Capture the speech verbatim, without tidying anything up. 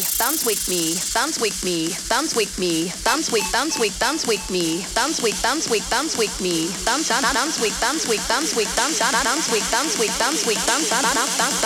dance with me, dance with me, dance with me, dance with, dance with, dance with me, dance with, dance with, dance with me, dance, dance with, dance with, dance with, dance, dance with, dance with, dance with, dance, dance, dance.